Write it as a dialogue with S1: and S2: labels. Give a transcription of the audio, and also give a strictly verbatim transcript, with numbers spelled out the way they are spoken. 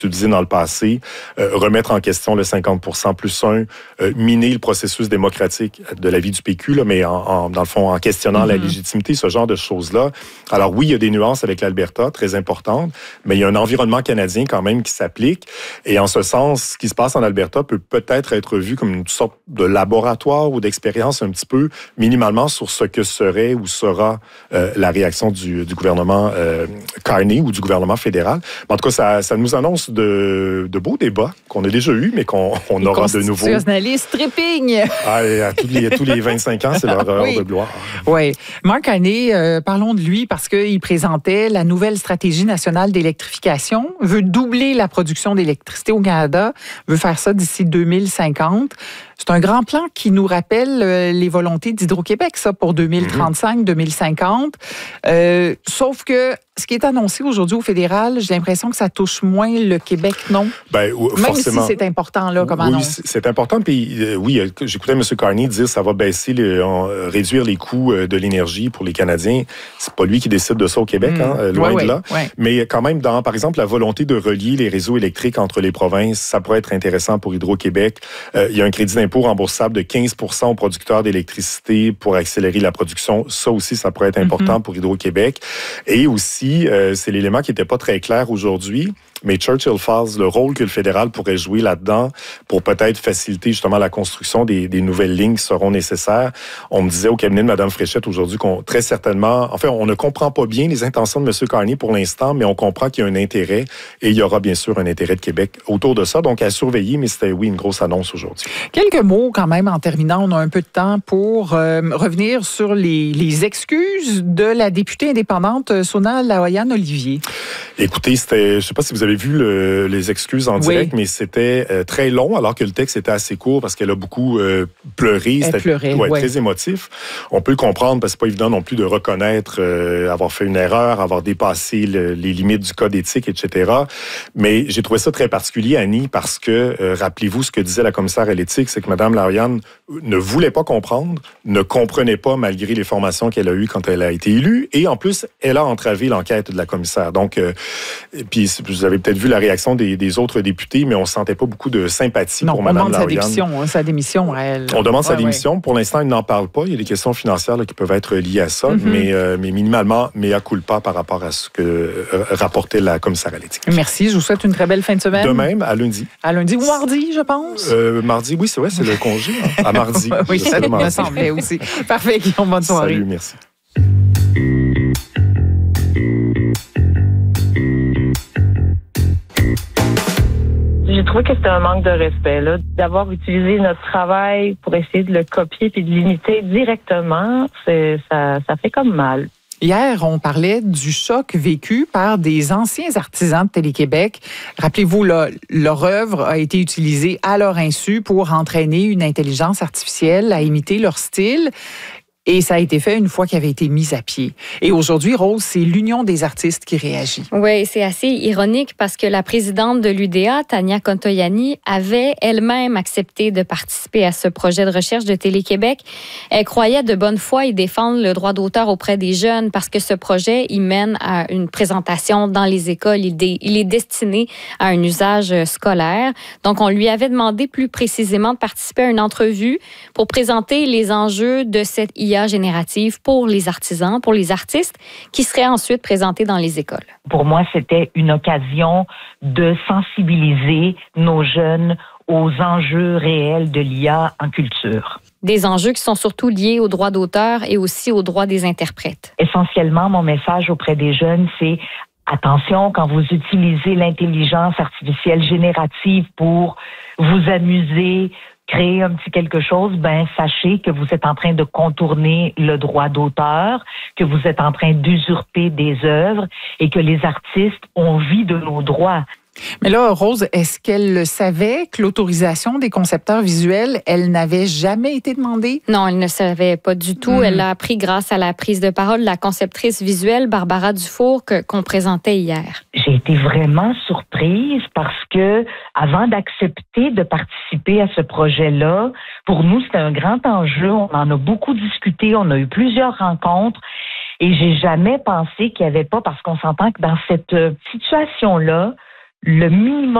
S1: utilisé dans le passé, euh, remettre en question le cinquante pour cent plus un, euh, miner le processus démocratique de la vie du P Q, là, mais en, en, dans le fond, en questionnant mm-hmm. la légitimité, ce genre de choses-là. Alors oui, il y a des nuances avec l'Alberta, très importantes, mais il y a un environnement canadien quand même qui s'applique. Et en ce sens, ce qui se passe en Alberta peut peut-être être vu comme une sorte de laboratoire ou d'expérience un petit peu, minimalement, sur ce que serait ou sera euh, la réaction du, du gouvernement euh, Carney ou du gouvernement fédéral. En tout cas, ça, ça nous annonce De, de beaux débats qu'on a déjà eus, mais qu'on on aura de nouveau.
S2: Les constitutionnalistes trépignent.
S1: Ah, et à tous les, tous les vingt-cinq ans, c'est leur heure oui. de gloire.
S2: Oui. Mark Carney, euh, parlons de lui parce qu'il présentait la nouvelle stratégie nationale d'électrification, veut doubler la production d'électricité au Canada, veut faire ça d'ici deux mille cinquante. C'est un grand plan qui nous rappelle euh, les volontés d'Hydro-Québec, ça, pour deux mille trente-cinq deux mille cinquante. Euh, sauf que ce qui est annoncé aujourd'hui au fédéral, j'ai l'impression que ça touche moins le Québec, non?
S1: Ben,
S2: Même
S1: forcément.
S2: si c'est important, là, comme
S1: oui,
S2: annonce.
S1: C'est important. Puis, euh, oui, j'écoutais M. Carney dire que ça va baisser, les, euh, réduire les coûts de l'énergie pour les Canadiens. C'est pas lui qui décide de ça au Québec, mmh. hein, loin ouais, de là. Ouais. Mais quand même, dans, par exemple, la volonté de relier les réseaux électriques entre les provinces, ça pourrait être intéressant pour Hydro-Québec. Euh, il y a un crédit d'impôt remboursable de quinze pour cent aux producteurs d'électricité pour accélérer la production. Ça aussi, ça pourrait être important mmh. pour Hydro-Québec. Et aussi, euh, c'est l'élément qui n'était pas très clair aujourd'hui, mais Churchill Falls, le rôle que le fédéral pourrait jouer là-dedans pour peut-être faciliter justement la construction des, des nouvelles lignes qui seront nécessaires. On me disait au cabinet de Mme Fréchette aujourd'hui qu'on très certainement, enfin, on ne comprend pas bien les intentions de M. Carney pour l'instant, mais on comprend qu'il y a un intérêt et il y aura bien sûr un intérêt de Québec autour de ça. Donc, à surveiller, mais c'était, oui, une grosse annonce aujourd'hui.
S2: Quelques mots quand même en terminant. On a un peu de temps pour euh, revenir sur les, les excuses de la députée indépendante Sona Laoyan-Olivier.
S1: Écoutez, c'était, je ne sais pas si vous avez vu le, les excuses en direct, oui. mais c'était euh, très long, alors que le texte était assez court parce qu'elle a beaucoup euh, pleuré.
S2: Elle
S1: c'était
S2: pleurait,
S1: ouais,
S2: ouais.
S1: très émotif. On peut le comprendre parce que c'est pas évident non plus de reconnaître euh, avoir fait une erreur, avoir dépassé le, les limites du code éthique, et cetera. Mais j'ai trouvé ça très particulier, Annie, parce que, euh, rappelez-vous ce que disait la commissaire à l'éthique, c'est que Mme Laoyan ne voulait pas comprendre, ne comprenait pas malgré les formations qu'elle a eues quand elle a été élue, et en plus, elle a entravé l'enquête de la commissaire. Donc, euh, puis vous avez peut-être vu la réaction des, des autres députés, mais on ne sentait pas beaucoup de sympathie
S2: non,
S1: pour Mme Laoyan.
S2: Non, on demande sa démission, sa démission à elle.
S1: On demande
S2: ouais,
S1: sa démission.
S2: Ouais.
S1: Pour l'instant, elle n'en parle pas. Il y a des questions financières là, qui peuvent être liées à ça, mm-hmm. mais, euh, mais minimalement, mea culpa par rapport à ce que euh, rapportait la commissaire à l'éthique.
S2: Merci. Je vous souhaite une très belle fin de semaine.
S1: De même, à lundi.
S2: À lundi ou mardi, je pense.
S1: Euh, mardi, oui, c'est vrai, c'est le congé. Hein. À mardi.
S2: oui, ça me semblait aussi. Parfait, Guillaume. Bonne soirée.
S1: Salut, merci.
S3: J'ai trouvé que c'était un manque de respect, là, d'avoir utilisé notre travail pour essayer de le copier puis de l'imiter directement. C'est, ça, ça fait comme mal.
S2: Hier, on parlait du choc vécu par des anciens artisans de Télé-Québec. Rappelez-vous, là, leur œuvre a été utilisée à leur insu pour entraîner une intelligence artificielle à imiter leur style. Et ça a été fait une fois qu'il avait été mis à pied. Et aujourd'hui, Rose, c'est l'Union des artistes qui réagit.
S4: Oui, c'est assez ironique parce que la présidente de l'U D A, Tania Contoyani, avait elle-même accepté de participer à ce projet de recherche de Télé-Québec. Elle croyait de bonne foi y défendre le droit d'auteur auprès des jeunes parce que ce projet, il mène à une présentation dans les écoles. Il, dé, il est destiné à un usage scolaire. Donc, on lui avait demandé plus précisément de participer à une entrevue pour présenter les enjeux de cette I A générative pour les artisans, pour les artistes, qui seraient ensuite présentés dans les écoles.
S5: Pour moi, c'était une occasion de sensibiliser nos jeunes aux enjeux réels de l'I A en culture.
S4: Des enjeux qui sont surtout liés aux droits d'auteur et aussi aux droits des interprètes.
S5: Essentiellement, mon message auprès des jeunes, c'est attention, quand vous utilisez l'intelligence artificielle générative pour vous amuser, créer un petit quelque chose, ben sachez que vous êtes en train de contourner le droit d'auteur, que vous êtes en train d'usurper des œuvres et que les artistes ont vie de nos droits.
S2: Mais là, Rose, est-ce qu'elle savait que l'autorisation des concepteurs visuels, elle n'avait jamais été demandée?
S4: Non, elle ne savait pas du tout. Mmh. Elle l'a appris grâce à la prise de parole de la conceptrice visuelle Barbara Dufour que, qu'on présentait hier.
S5: J'ai été vraiment surprise parce que avant d'accepter de participer à ce projet-là, pour nous, c'était un grand enjeu. On en a beaucoup discuté, on a eu plusieurs rencontres et j'ai jamais pensé qu'il n'y avait pas, parce qu'on s'entend que dans cette situation-là, le minimum